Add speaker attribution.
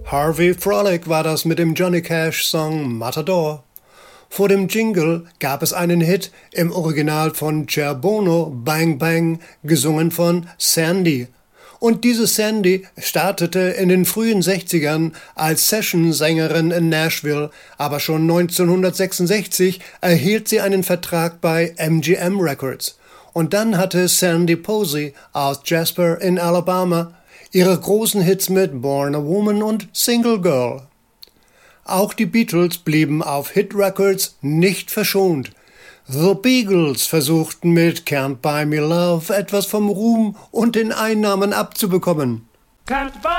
Speaker 1: Harvey Frolic war das mit dem Johnny Cash-Song Matador. Vor dem Jingle gab es einen Hit im Original von Cher Bono, Bang Bang, gesungen von Sandy. Und diese Sandy startete in den frühen 60ern als Session-Sängerin in Nashville, aber schon 1966 erhielt sie einen Vertrag bei MGM Records. Und dann hatte Sandy Posey aus Jasper in Alabama ihre großen Hits mit Born a Woman und Single Girl. Auch die Beatles blieben auf Hit Records nicht verschont. The Beagles versuchten mit Can't Buy Me Love etwas vom Ruhm und den Einnahmen abzubekommen.